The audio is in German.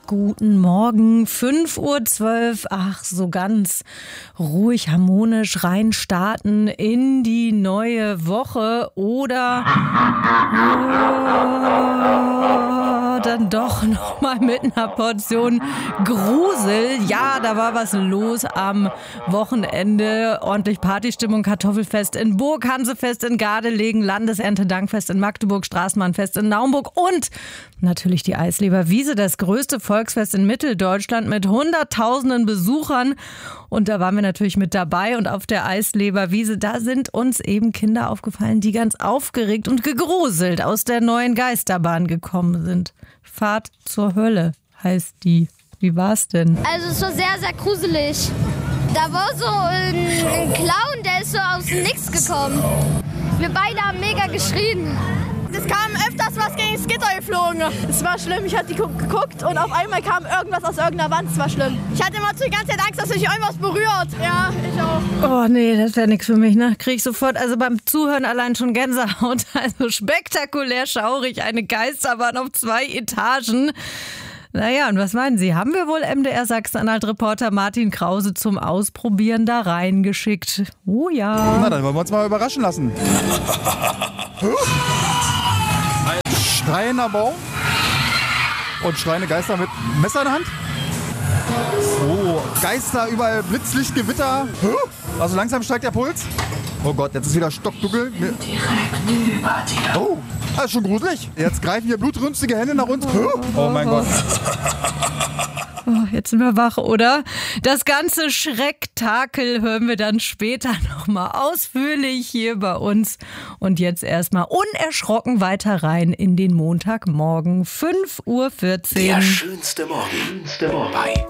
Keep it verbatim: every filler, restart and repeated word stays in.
Guten Morgen, fünf Uhr zwölf. Ach, so ganz ruhig, harmonisch reinstarten in die neue Woche oder oh, dann doch noch mal mit einer Portion Grusel. Ja, da war was los am Wochenende. Ordentlich Partystimmung, Kartoffelfest in Burg, Hansefest in Gardelegen, Landeserntedankfest in Magdeburg, Straßenbahnfest in Naumburg und natürlich die Eisleber-Wiese, das größte Volksfest in Mitteldeutschland mit hunderttausenden Besuchern. Und da waren wir natürlich mit dabei. Und auf der Eisleber-Wiese, da sind uns eben Kinder aufgefallen, die ganz aufgeregt und gegruselt aus der neuen Geisterbahn gekommen sind. Fahrt zur Hölle heißt die. Wie war's denn? Also es war sehr, sehr gruselig. Da war so ein, ein Clown, der ist so aus dem Nix gekommen. Wir beide haben mega geschrien. Es kam öfters was gegen das Gitter geflogen. Es war schlimm, ich hatte geguckt und auf einmal kam irgendwas aus irgendeiner Wand. Es war schlimm. Ich hatte immer die ganze Zeit Angst, dass sich irgendwas berührt. Ja, ich auch. Oh nee, das wäre nichts für mich, ne? Krieg ich sofort, also beim Zuhören allein schon Gänsehaut. Also spektakulär schaurig, eine Geisterbahn auf zwei Etagen. Naja, und was meinen Sie? Haben wir wohl M D R Sachsen-Anhalt-Reporter Martin Krause zum Ausprobieren da reingeschickt? Oh ja. Na, dann wollen wir uns mal überraschen lassen. Ein schreiender Baum und schreiende Geister mit Messer in der Hand. Oh, Geister, überall Blitzlicht, Gewitter. Also langsam steigt der Puls. Oh Gott, jetzt ist wieder stockdunkel. Direkt über dir. Oh, das ist schon gruselig. Jetzt greifen hier blutrünstige Hände nach uns. Oh mein Gott. Oh, jetzt sind wir wach, oder? Das ganze Schrecktakel hören wir dann später nochmal ausführlich hier bei uns. Und jetzt erstmal unerschrocken weiter rein in den Montagmorgen, fünf Uhr vierzehn. Der schönste Morgen bei